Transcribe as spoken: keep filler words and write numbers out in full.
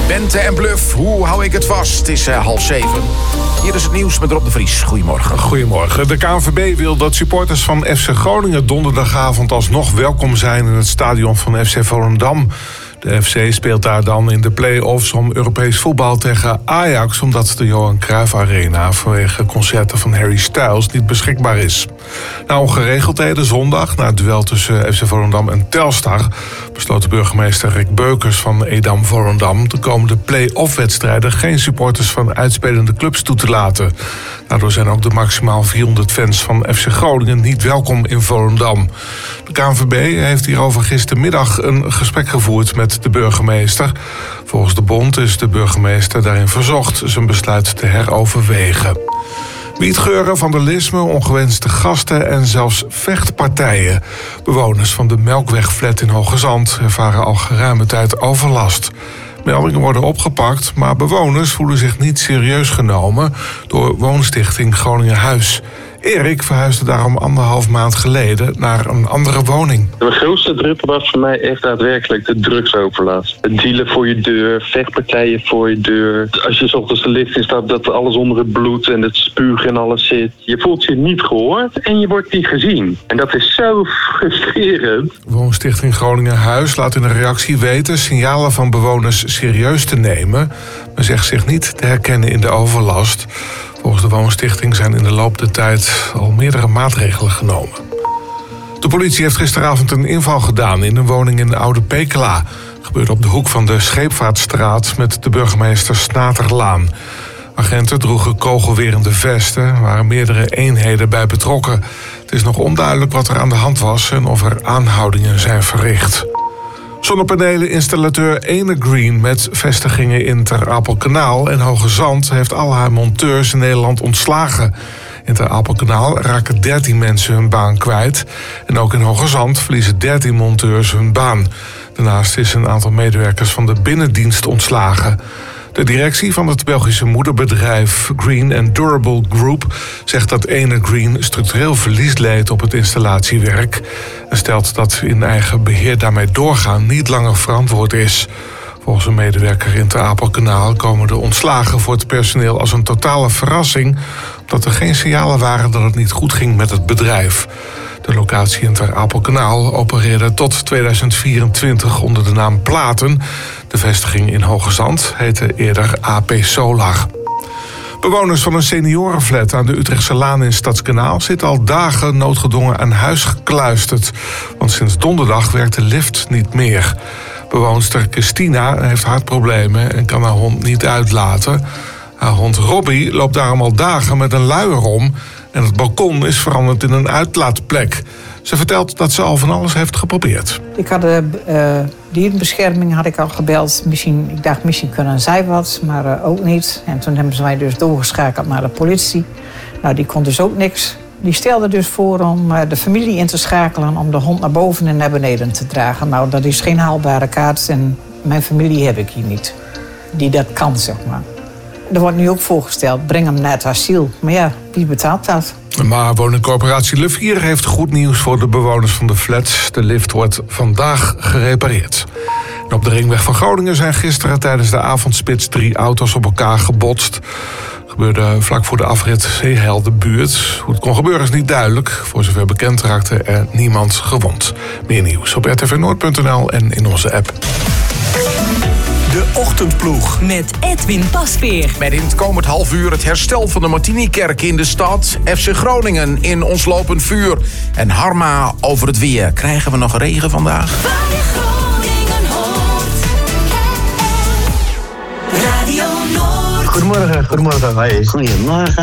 Bente en Bluff, hoe hou ik het vast? Het is uh, half zeven. Hier is het nieuws met Rob de Vries. Goedemorgen. Goedemorgen. De K N V B wil dat supporters van F C Groningen donderdagavond alsnog welkom zijn in het stadion van F C Volendam. De F C speelt daar dan in de play-offs om Europees voetbal tegen Ajax, omdat de Johan Cruijff Arena vanwege concerten van Harry Styles niet beschikbaar is. Na ongeregeldheden zondag, na het duel tussen F C Volendam en Telstar, besloot de burgemeester Rick Beukers van Edam Volendam de komende play-off wedstrijden geen supporters van uitspelende clubs toe te laten. Daardoor zijn ook de maximaal vierhonderd fans van F C Groningen niet welkom in Volendam. De K N V B heeft hierover gistermiddag een gesprek gevoerd met de burgemeester. Volgens de bond is de burgemeester daarin verzocht zijn besluit te heroverwegen. Wietgeuren, vandalisme, ongewenste gasten en zelfs vechtpartijen. Bewoners van de Melkwegflat in Hoogezand ervaren al geruime tijd overlast. Meldingen worden opgepakt, maar bewoners voelen zich niet serieus genomen door woonstichting Groningen Huis. Erik verhuisde daarom anderhalf maand geleden naar een andere woning. De grootste druk was voor mij echt daadwerkelijk de drugsoverlast. Het dealen voor je deur, vechtpartijen voor je deur. Als je 's ochtends de lift instapt, dat alles onder het bloed en het spuug en alles zit. Je voelt je niet gehoord en je wordt niet gezien. En dat is zo frustrerend. Woonstichting Groningen Huis laat in een reactie weten signalen van bewoners serieus te nemen, maar zegt zich niet te herkennen in de overlast. Volgens de woonstichting zijn in de loop der tijd al meerdere maatregelen genomen. De politie heeft gisteravond een inval gedaan in een woning in Oude Pekela. Gebeurde op de hoek van de Scheepvaartstraat met de burgemeester Snaterlaan. Agenten droegen kogelwerende vesten, er waren meerdere eenheden bij betrokken. Het is nog onduidelijk wat er aan de hand was en of er aanhoudingen zijn verricht. Zonnepanelen-installateur Enegreen met vestigingen in Ter Apelkanaal en Hoogezand heeft al haar monteurs in Nederland ontslagen. In Ter Apelkanaal raken dertien mensen hun baan kwijt. En ook in Hoogezand verliezen dertien monteurs hun baan. Daarnaast is een aantal medewerkers van de binnendienst ontslagen. De directie van het Belgische moederbedrijf Green and Durable Group zegt dat Enegreen structureel verlies leidt op het installatiewerk en stelt dat in eigen beheer daarmee doorgaan niet langer verantwoord is. Volgens een medewerker in Ter Apelkanaal komen de ontslagen voor het personeel als een totale verrassing, omdat er geen signalen waren dat het niet goed ging met het bedrijf. De locatie in Ter Apelkanaal opereerde tot tweeduizend vierentwintig onder de naam Platen. De vestiging in Hoogezand heette eerder A P Solar. Bewoners van een seniorenflat aan de Utrechtse Laan in Stadskanaal zitten al dagen noodgedwongen aan huis gekluisterd. Want sinds donderdag werkt de lift niet meer. Bewoonster Christina heeft hartproblemen en kan haar hond niet uitlaten. Haar hond Robbie loopt daarom al dagen met een luier om en het balkon is veranderd in een uitlaatplek. Ze vertelt dat ze al van alles heeft geprobeerd. Ik had de uh, dierenbescherming had ik al gebeld. Misschien, ik dacht, misschien kunnen zij wat, maar uh, ook niet. En toen hebben ze mij dus doorgeschakeld naar de politie. Nou, die kon dus ook niks. Die stelde dus voor om uh, de familie in te schakelen om de hond naar boven en naar beneden te dragen. Nou, dat is geen haalbare kaart en mijn familie heb ik hier niet. Die dat kan, zeg maar. Er wordt nu ook voorgesteld, breng hem naar het asiel. Maar ja, wie betaalt dat? Maar woningcorporatie Levier heeft goed nieuws voor de bewoners van de flats. De lift wordt vandaag gerepareerd. En op de ringweg van Groningen zijn gisteren tijdens de avondspits drie auto's op elkaar gebotst. Gebeurde vlak voor de afrit Zeeheldenbuurt. Hoe het kon gebeuren is niet duidelijk. Voor zover bekend raakte er niemand gewond. Meer nieuws op r t v noord punt n l en in onze app. De Ochtendploeg. Met Edwin Pasveer. Met in het komend half uur het herstel van de Martinikerk in de stad. F C Groningen in ons lopend vuur. En Harma over het weer. Krijgen we nog regen vandaag? Waar je Groningen hoort. Radio Noord. Goedemorgen, goedemorgen. Hoi. Goedemorgen.